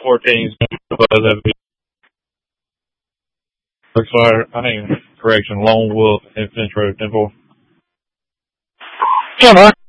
14's Buzz that Fire. I think correction, Lone Wolf and Finch Road 10-4. Yeah, Mark.